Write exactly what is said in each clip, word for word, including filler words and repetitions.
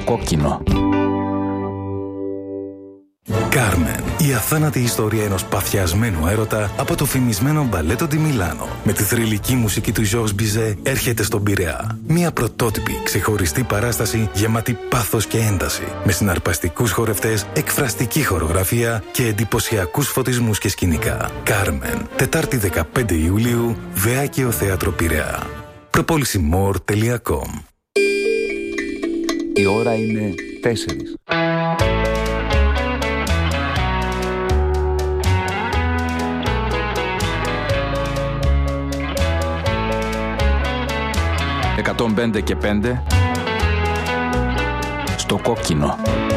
κόκκινο. Κάρμεν, η αθάνατη ιστορία ενός παθιασμένου έρωτα από το φημισμένο μπαλέτο τη Μιλάνο. Με τη θρυλική μουσική του Georges Bizet έρχεται στον Πειραιά. Μια πρωτότυπη, ξεχωριστή παράσταση γεμάτη πάθος και ένταση. Με συναρπαστικούς χορευτές, εκφραστική χορογραφία και εντυπωσιακούς φωτισμούς και σκηνικά. Κάρμεν, Τετάρτη δεκαπέντε Ιουλίου, Βεάκαιο Θέατρο Πειραιά. προπόληση μορ τελεία κομ. Η ώρα είναι τέσσερις. εκατόν πέντε και πέντε στο κόκκινο.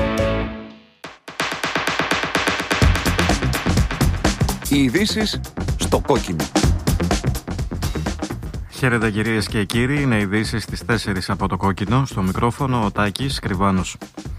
Οι ειδήσεις στο κόκκινο. Χαίρετε κυρίες και κύριοι, είναι ειδήσεις στις τέσσερις από το κόκκινο. Στο μικρόφωνο ο Τάκης Κρυβάνος.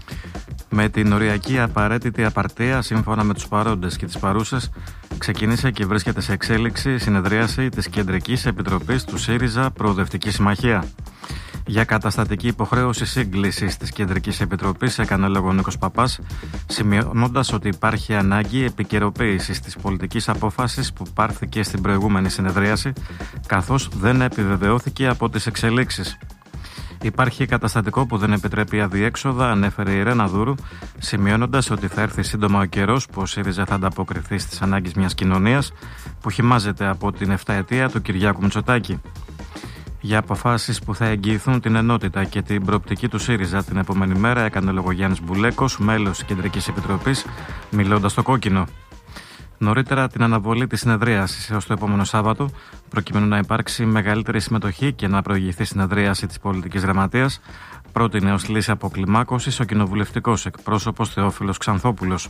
Με την οριακή απαραίτητη απαρτία, σύμφωνα με τους παρόντες και τις παρούσες, ξεκίνησε και βρίσκεται σε εξέλιξη η συνεδρίαση της Κεντρικής Επιτροπής του ΣΥΡΙΖΑ Προοδευτική Συμμαχία. Για καταστατική υποχρέωση σύγκλησης της Κεντρικής Επιτροπής έκανε λόγο ο Νίκος Παπάς, σημειώνοντας ότι υπάρχει ανάγκη επικαιροποίησης της πολιτικής απόφασης που πάρθηκε στην προηγούμενη συνεδρίαση, καθώς δεν επιβεβαιώθηκε από τις εξελίξεις. Υπάρχει καταστατικό που δεν επιτρέπει αδιέξοδα, ανέφερε η Ρένα Δούρου, σημειώνοντας ότι θα έρθει σύντομα ο καιρός που ο ΣΥΡΙΖΑ θα ανταποκριθεί στις ανάγκες μιας κοινωνίας που χυμάζεται από την εφταετία του Κυριάκου Μητσοτάκη. Για αποφάσεις που θα εγγυηθούν την ενότητα και την προοπτική του ΣΥΡΙΖΑ την επόμενη μέρα έκανε λόγο Γιάννης Μπουλέκος, μέλος της Κεντρικής Επιτροπής, μιλώντας στο κόκκινο. Νωρίτερα την αναβολή της συνεδρίασης έως το επόμενο Σάββατο, προκειμένου να υπάρξει μεγαλύτερη συμμετοχή και να προηγηθεί συνεδρίαση της πολιτικής γραμματείας, πρότεινε ως λύση αποκλιμάκωσης ο κοινοβουλευτικός εκπρόσωπος Θεόφιλος Ξανθόπουλος.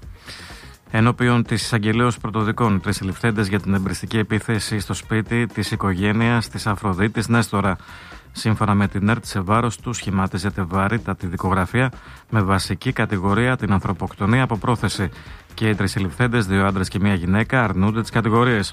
Ενώπιον της εισαγγελέως πρωτοδικών, τρεις συλληφθέντες για την εμπριστική επίθεση στο σπίτι της οικογένειας της Αφροδίτης Νέστορα. Σύμφωνα με την ΕΡΤ, σε βάρος του σχημάτιζεται βαρύτατη δικογραφία με βασική κατηγορία την ανθρωποκτονία από πρόθεση. Και οι τρεις συλληφθέντες, δύο άντρες και μία γυναίκα, αρνούνται τις κατηγορίες.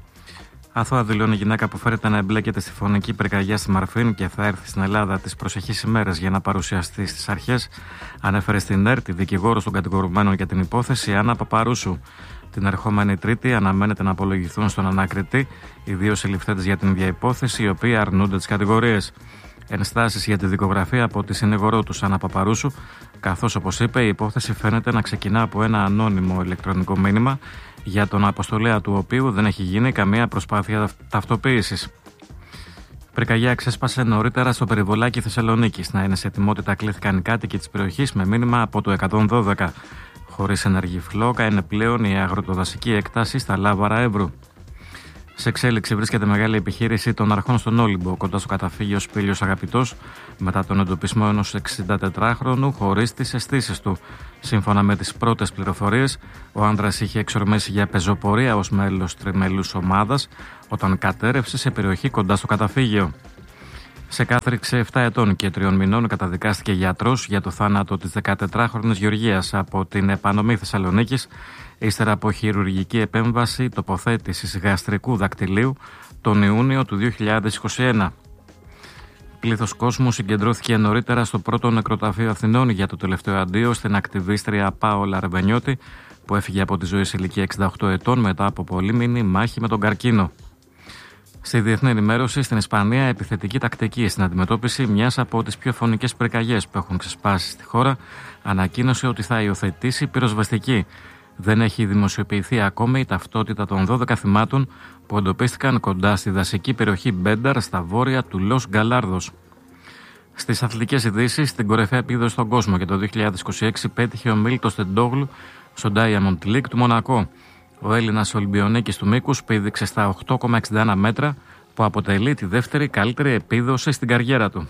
Αθώα δηλώνει η γυναίκα που φέρεται να εμπλέκεται στη φωνική πυρκαγιά στη Μαρφίν και θα έρθει στην Ελλάδα τις προσεχείς ημέρες για να παρουσιαστεί στις αρχές, ανέφερε στην ΕΡΤ η δικηγόρος των κατηγορουμένων για την υπόθεση, Άννα Παπαρούσου. Την ερχόμενη Τρίτη αναμένεται να απολογηθούν στον ανακριτή οι δύο συλληφθέντες για την ίδια υπόθεση, οι οποίοι αρνούνται τις κατηγορίες. Ενστάσεις για τη δικογραφία από τη συνηγορό του Άννα Παπαρούσου, καθώς, όπως είπε, η υπόθεση φαίνεται να ξεκινά από ένα ανώνυμο ηλεκτρονικό μήνυμα, για τον αποστολέα του οποίου δεν έχει γίνει καμία προσπάθεια ταυτοποίησης. Πυρκαγιά ξέσπασε νωρίτερα στο περιβολάκι Θεσσαλονίκης. Να είναι σε ετοιμότητα κλήθηκαν οι κάτοικοι της περιοχής με μήνυμα από το εκατόν δώδεκα. Χωρίς ενεργή φλόγα είναι πλέον η αγροτοδασική έκταση στα Λάβαρα Εύρου. Σε εξέλιξη βρίσκεται μεγάλη επιχείρηση των αρχών στον Όλυμπο, κοντά στο καταφύγιο Σπήλιος Αγαπητός, μετά τον εντοπισμό ενός εξηντατετράχρονου χωρίς τις αισθήσεις του. Σύμφωνα με τις πρώτες πληροφορίες, ο άνδρας είχε εξορμήσει για πεζοπορία ως μέλος τριμελούς ομάδας, όταν κατέρευσε σε περιοχή κοντά στο καταφύγιο. Σε κάθριξη επτά ετών και τριών μηνών καταδικάστηκε γιατρός για το θάνατο της δεκατετράχρονης Γεωργίας από την επανομή Θεσσαλονίκης, ύστερα από χειρουργική επέμβαση τοποθέτησης γαστρικού δακτυλίου τον Ιούνιο του δύο χιλιάδες είκοσι ένα. Πλήθος κόσμου συγκεντρώθηκε νωρίτερα στο πρώτο νεκροταφείο Αθηνών για το τελευταίο αντίο στην ακτιβίστρια Πάολα Ρεβενιώτη, που έφυγε από τη ζωή σε ηλικία εξήντα οκτώ ετών μετά από πολύμηνη μάχη με τον καρκίνο. Στη διεθνή ενημέρωση, στην Ισπανία, επιθετική τακτική στην αντιμετώπιση μιας από τις πιο φωνικές πυρκαγιές που έχουν ξεσπάσει στη χώρα, ανακοίνωσε ότι θα υιοθετήσει πυροσβεστική. Δεν έχει δημοσιοποιηθεί ακόμη η ταυτότητα των δώδεκα θυμάτων που εντοπίστηκαν κοντά στη δασική περιοχή Μπένταρ στα βόρεια του Λος Γκαλάρδος. Στις αθλητικές ειδήσεις, την κορυφαία επίδοση στον κόσμο για το δύο χιλιάδες είκοσι έξι πέτυχε ο Μίλτος Τεντόγλου στο Diamond League του Μονακό. Ο Έλληνας Ολυμπιονίκης του μήκους πήδηξε στα οκτώ κόμμα εξήντα ένα μέτρα, που αποτελεί τη δεύτερη καλύτερη επίδοση στην καριέρα του.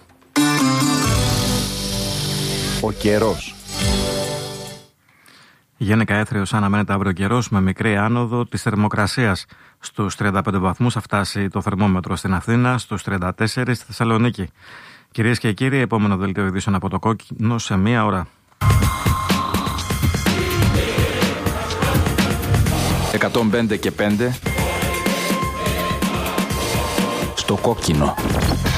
Ο καιρός. Γενικά έθριος αναμένεται αύριο καιρός με μικρή άνοδο της θερμοκρασίας. Στους τριάντα πέντε βαθμούς θα φτάσει το θερμόμετρο στην Αθήνα, στους τριάντα τέσσερα στη Θεσσαλονίκη. Κυρίες και κύριοι, επόμενο δελτίο ειδήσεων από το κόκκινο σε μία ώρα. εκατόν πέντε και πέντε στο κόκκινο.